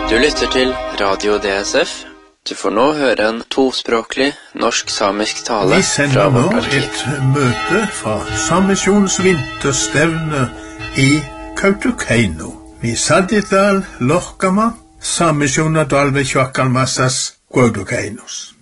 Du lytter til Radio DSF. Du får nå høre en tospråklig norsk-samisk tale fra vårt arkiv. Vi sender nå et møte fra Samisjonens vinterstevne i Kautokeino. Vi Sadidal Lohkama, Samisjona Dalve Kjøkkalmassas Kautokeinos.